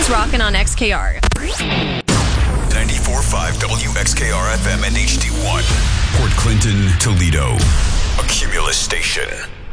Who's rocking on XKR? 94.5 WXKR FM and HD1. Port Clinton, Toledo. A Cumulus station.